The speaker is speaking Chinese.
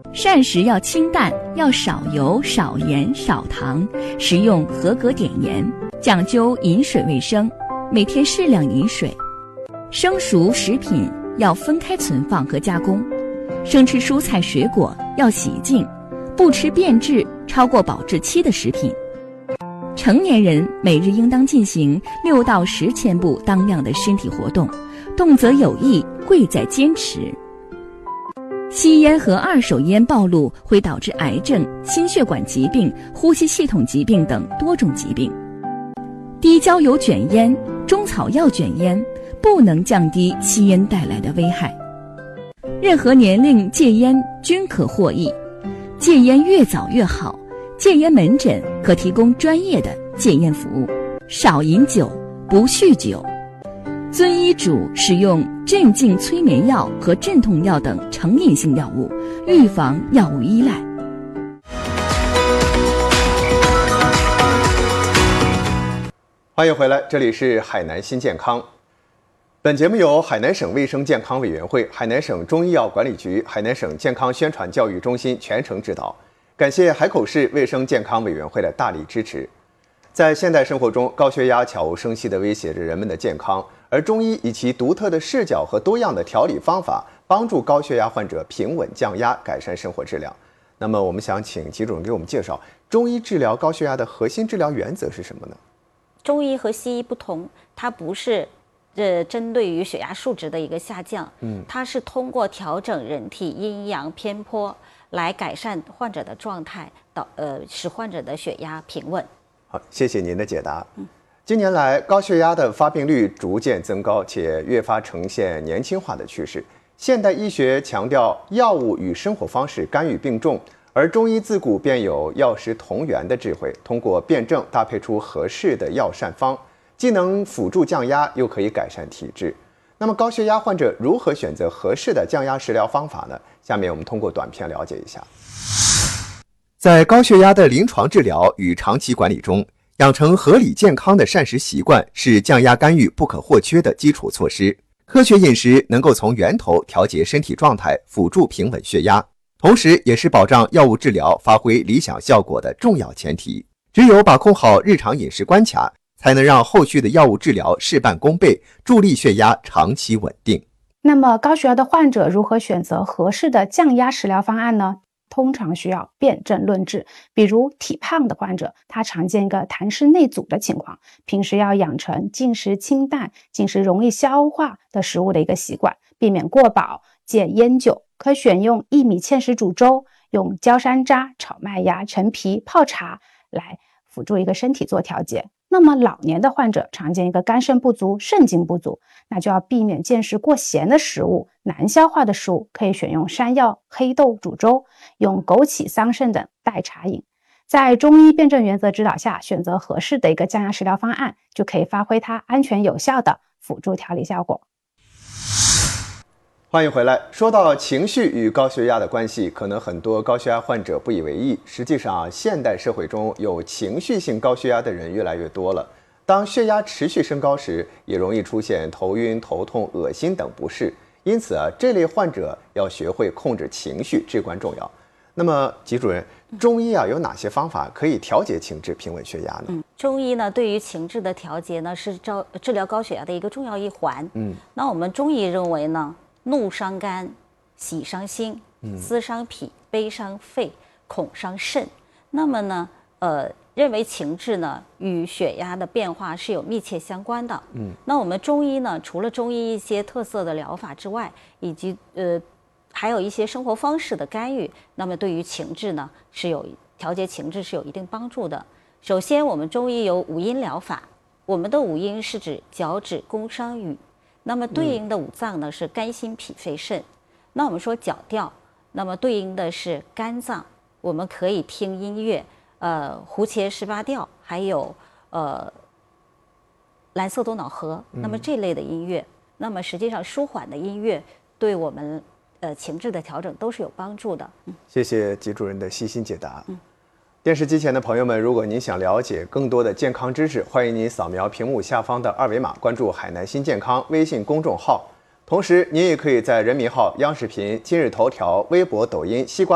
膳食要清淡，要少油、少盐、少糖，食用合格碘盐，讲究饮水卫生，每天适量饮水。生熟食品要分开存放和加工，生吃蔬菜水果要洗净，不吃变质超过保质期的食品。成年人每日应当进行6到10千步当量的身体活动，动则有益，贵在坚持。吸烟和二手烟暴露会导致癌症、心血管疾病、呼吸系统疾病等多种疾病。低焦油卷烟、中草药卷烟不能降低吸烟带来的危害。任何年龄戒烟均可获益，戒烟越早越好。戒烟门诊可提供专业的戒烟服务。少饮酒，不酗酒。遵医嘱使用镇静催眠药和镇痛药等成瘾性药物，预防药物依赖。 欢迎回来，这里是海南新健康。本节目由海南省卫生健康委员会、海南省中医药管理局、海南省健康宣传教育中心全程指导，感谢海口市卫生健康委员会的大力支持。在现代生活中，高血压悄无声息地威胁着人们的健康，而中医以其独特的视角和多样的调理方法，帮助高血压患者平稳降压，改善生活质量。那么，我们想请齐主任给我们介绍中医治疗高血压的核心治疗原则是什么呢？ 中医和西医不同，它不是针对于血压数值的一个下降，它是通过调整人体阴阳偏颇来改善患者的状态，使患者的血压平稳。 好，谢谢您的解答。近年来，高血压的发病率逐渐增高，且越发呈现年轻化的趋势。现代医学强调药物与生活方式干预并重，而中医自古便有药食同源的智慧，通过辩证搭配出合适的药膳方，既能辅助降压，又可以改善体质。那么高血压患者如何选择合适的降压食疗方法呢？下面我们通过短片了解一下。在高血压的临床治疗与长期管理中，养成合理健康的膳食习惯是降压干预不可或缺的基础措施。科学饮食能够从源头调节身体状态，辅助平稳血压，同时也是保障药物治疗发挥理想效果的重要前提。只有把控好日常饮食关卡，才能让后续的药物治疗事半功倍，助力血压长期稳定。 那么高血压的患者如何选择合适的降压食疗方案呢？通常需要辨证论治。比如体胖的患者，他常见一个痰湿内阻的情况，平时要养成进食清淡、进食容易消化的食物的一个习惯，避免过饱，戒烟酒，可选用薏米芡实煮粥，用焦山楂、炒麦芽、陈皮泡茶来辅助一个身体做调节。那么老年的患者常见一个肝肾不足、肾精不足，那就要避免见食过咸的食物、难消化的食物，可以选用山药、黑豆煮粥，用枸杞、桑葚等代茶饮。在中医辩证原则指导下，选择合适的一个降压食疗方案，就可以发挥它安全有效的辅助调理效果。 欢迎回来。说到情绪与高血压的关系，可能很多高血压患者不以为意。实际上，现代社会中有情绪性高血压的人越来越多了。当血压持续升高时，也容易出现头晕、头痛、恶心等不适。因此这类患者要学会控制情绪，至关重要。那么，吉主任，中医有哪些方法可以调节情志、平稳血压呢？ 中医呢，对于情志的调节呢，是治疗高血压的一个重要一环。那我们中医认为呢，怒伤肝，喜伤心，思伤脾，悲伤肺，恐伤肾。那么呢，认为情志呢与血压的变化是有密切相关的。那我们中医呢，除了中医一些特色的疗法之外，以及还有一些生活方式的干预，那么对于情志呢是有调节情志是有一定帮助的。首先，我们中医有五阴疗法，我们的五阴是指脚趾、宫、商、羽。那么对应的五脏呢是肝、心、脾、肺、肾。那我们说脚调，那么对应的是肝脏，我们可以听音乐，胡茄18调，还有蓝色多瑙河，那么这类的音乐，那么实际上舒缓的音乐对我们情志的调整都是有帮助的。 谢谢吉主任的细心解答。电视机前的朋友们，如果您想了解更多的健康知识，欢迎您扫描屏幕下方的二维码，关注海南新健康微信公众号。同时，您也可以在人民号、央视频、今日头条、微博、抖音、西瓜